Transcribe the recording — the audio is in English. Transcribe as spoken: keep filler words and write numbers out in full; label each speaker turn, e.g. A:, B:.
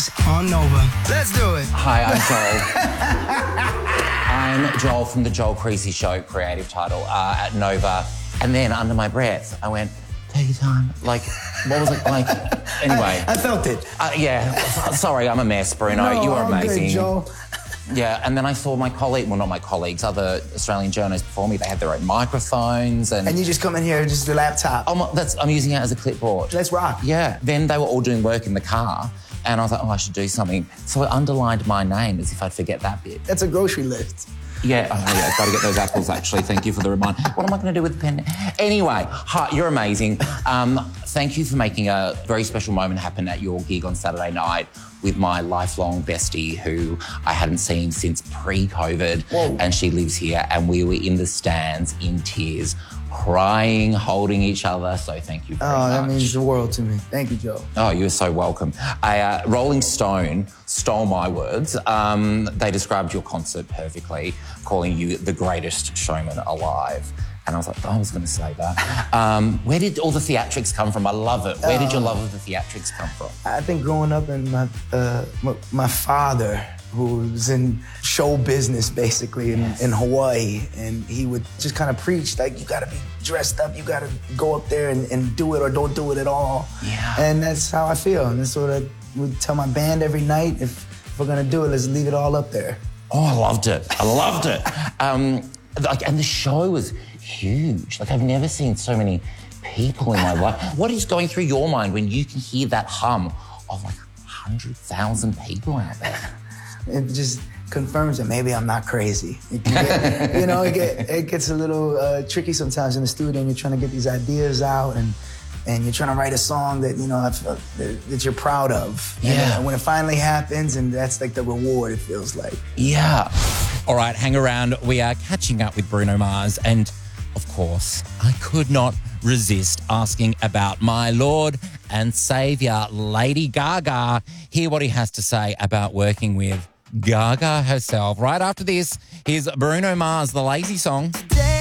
A: Mars on Nova. Let's do it.
B: Hi, I'm Joel. I'm Joel from the Joel Creasy Show, creative title, uh, at Nova. And then under my breath, I went, take your time. Like, what was it like? Anyway.
A: I, I felt it.
B: Uh, yeah. Sorry, I'm a mess, Bruno.
A: No,
B: you were
A: I'm
B: amazing.
A: Good, Joel.
B: Yeah, and then I saw my colleague, well, not my colleagues, other Australian journalists before me. They had their own microphones and...
A: And you just come in here, just the laptop.
B: Oh, that's, I'm using it as a clipboard.
A: Let's rock.
B: Yeah. Then they were all doing work in the car, and I was like, oh, I should do something. So I underlined my name as if I'd forget that bit.
A: That's a grocery list.
B: Yeah, oh, yeah, I've got to get those apples, actually. Thank you for the reminder. What am I going to do with the pen? Anyway, hi, you're amazing. Um, thank you for making a very special moment happen at your gig on Saturday night with my lifelong bestie who I hadn't seen since pre-COVID.
A: Whoa.
B: And she lives here, and we were in the stands in tears, crying, holding each other. So thank you very
A: oh,
B: much.
A: That means the world to me. Thank you, Joe.
B: Oh, you're so welcome. A, uh, Rolling Stone stole my words. Um, they described your concert perfectly, calling you the greatest showman alive. And I was like, oh, I was going to say that. Um, where did all the theatrics come from? I love it. Where did your love of the theatrics come from?
A: I think growing up in my, uh, my, my father, who was in show business, basically, in,
B: Yes.
A: in Hawaii, and he would just kind of preach, like, you gotta be dressed up, you gotta go up there and, and do it or don't do it at all.
B: Yeah.
A: And that's how I feel. And that's what I would tell my band every night, if, if we're gonna do it, let's leave it all up there.
B: Oh, I loved it. I loved it. Um, like, and the show was huge. Like, I've never seen so many people in my life. What is going through your mind when you can hear that hum of like one hundred thousand people out there?
A: It just confirms that maybe I'm not crazy. It can get, you know, it, get, it gets a little uh, tricky sometimes in the studio, and you're trying to get these ideas out, and and you're trying to write a song that, you know, I feel, that, that you're proud of. And
B: Yeah.
A: then when it finally happens, and that's like the reward, it feels like.
B: Yeah.
C: All right, hang around. We are catching up with Bruno Mars, and of course, I could not resist asking about my Lord and Saviour, Lady Gaga. Hear what he has to say about working with Gaga herself. Right after this, here's Bruno Mars, The Lazy Song.